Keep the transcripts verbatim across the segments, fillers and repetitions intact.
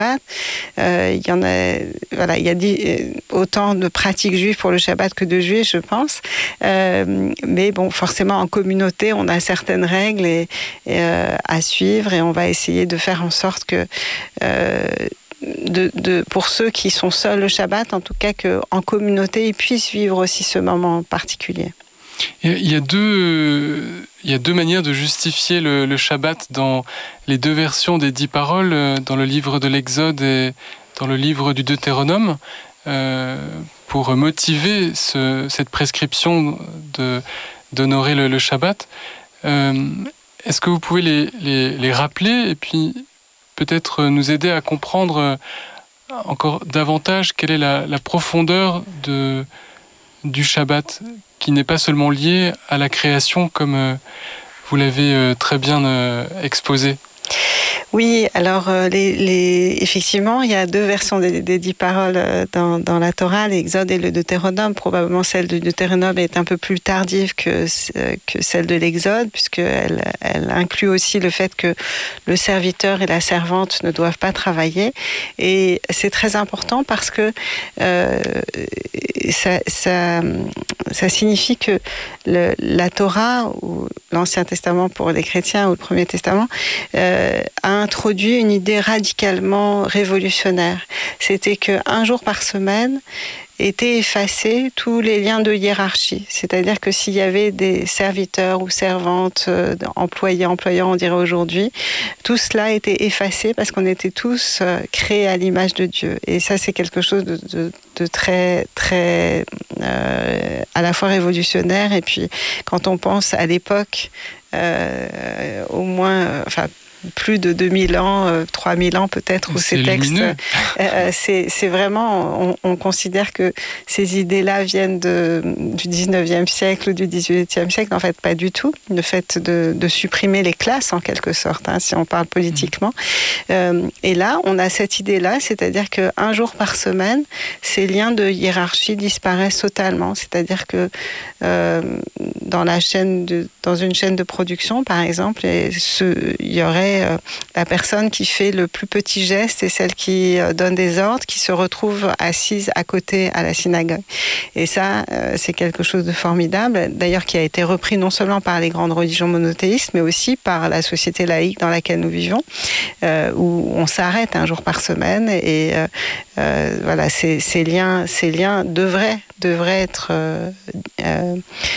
Euh, il y en a, voilà, il y a dit, autant de pratiques juives pour le Shabbat que de juifs, je pense. Euh, mais bon, forcément, en communauté, on a certaines règles et, et, euh, à suivre, et on va essayer de faire en sorte que, euh, de, de, pour ceux qui sont seuls le Shabbat, en tout cas, qu'en communauté, ils puissent vivre aussi ce moment particulier. Il y a deux, il y a deux manières de justifier le, le Shabbat dans les deux versions des dix paroles, dans le livre de l'Exode et dans le livre du Deutéronome, euh, pour motiver ce, cette prescription de, d'honorer le, le Shabbat. Euh, est-ce que vous pouvez les, les, les rappeler et puis peut-être nous aider à comprendre encore davantage quelle est la, la profondeur de, du Shabbat, qui n'est pas seulement lié à la création, comme euh, vous l'avez euh, très bien euh, exposé. Oui, alors euh, les, les, effectivement, il y a deux versions des, des dix paroles euh, dans, dans la Torah, l'Exode et le Deutéronome. Probablement celle du Deutéronome est un peu plus tardive que, euh, que celle de l'Exode, puisqu'elle elle inclut aussi le fait que le serviteur et la servante ne doivent pas travailler. Et c'est très important parce que euh, ça, ça, ça signifie que le, la Torah, ou l'Ancien Testament pour les chrétiens, ou le Premier Testament, euh, a introduit une idée radicalement révolutionnaire. C'était qu'un jour par semaine étaient effacés tous les liens de hiérarchie. C'est-à-dire que s'il y avait des serviteurs ou servantes, euh, employés, employants, on dirait aujourd'hui, tout cela était effacé parce qu'on était tous euh, créés à l'image de Dieu. Et ça, c'est quelque chose de, de, de très, très euh, à la fois révolutionnaire. Et puis, quand on pense à l'époque, euh, au moins, euh, enfin, plus de deux mille ans, euh, trois mille ans peut-être, où ces textes, euh, c'est, c'est vraiment, on, on considère que ces idées-là viennent de, du dix-neuvième siècle ou du dix-huitième siècle. En fait, pas du tout. Le fait de, de supprimer les classes, en quelque sorte, hein, si on parle politiquement. Euh, et là, on a cette idée-là, c'est-à-dire qu'un jour par semaine, ces liens de hiérarchie disparaissent totalement. C'est-à-dire que euh, dans la chaîne de, dans une chaîne de production, par exemple, et ce, il y aurait la personne qui fait le plus petit geste et celle qui donne des ordres, qui se retrouve assise à côté à la synagogue. Et ça, c'est quelque chose de formidable, d'ailleurs qui a été repris non seulement par les grandes religions monothéistes, mais aussi par la société laïque dans laquelle nous vivons, euh, où on s'arrête un jour par semaine. Et euh, euh, voilà, ces, ces liens, ces liens devraient, devraient être euh, euh,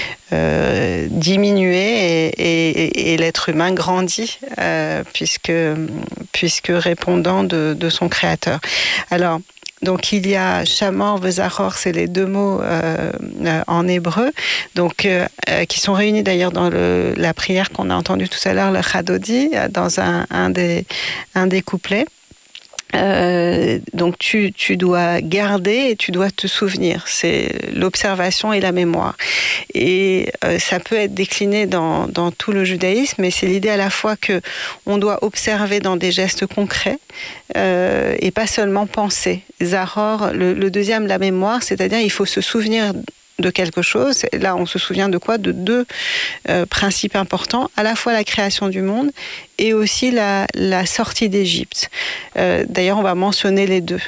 euh, diminués et, et, et l'être humain grandit. Euh, puisque, puisque répondant de, de son créateur. Alors, donc il y a Shamor, Vezachor, c'est les deux mots euh, euh, en hébreu, donc, euh, qui sont réunis d'ailleurs dans le, la prière qu'on a entendue tout à l'heure, le Chadodi, dans un, un, des, un des couplets. Euh, donc tu, tu dois garder et tu dois te souvenir. C'est l'observation et la mémoire. Et euh, ça peut être décliné dans, dans tout le judaïsme, mais c'est l'idée à la fois que on doit observer dans des gestes concrets euh, et pas seulement penser. Zahor, le, le deuxième, la mémoire, c'est-à-dire il faut se souvenir de quelque chose. Là, on se souvient de quoi ? De deux euh, principes importants, à la fois la création du monde et aussi la, la sortie d'Égypte. Euh, d'ailleurs, on va mentionner les deux.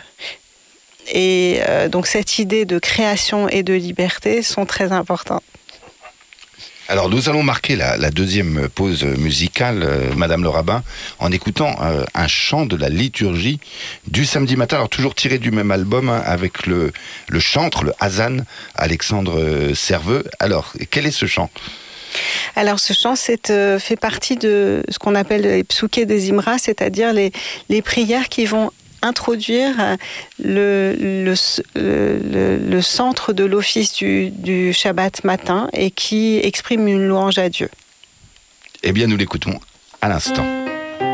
Et euh, donc, cette idée de création et de liberté sont très importantes. Alors, nous allons marquer la, la deuxième pause musicale, euh, Madame le Rabbin, en écoutant euh, un chant de la liturgie du samedi matin, alors toujours tiré du même album, hein, avec le, le chantre, le Hazan, Alexandre Serveux. Alors, quel est ce chant ? Alors, ce chant c'est, euh, fait partie de ce qu'on appelle les psouké des Imra, c'est-à-dire les, les prières qui vont introduire le, le, le, le centre de l'office du, du Shabbat matin et qui exprime une louange à Dieu. Eh bien, nous l'écoutons à l'instant.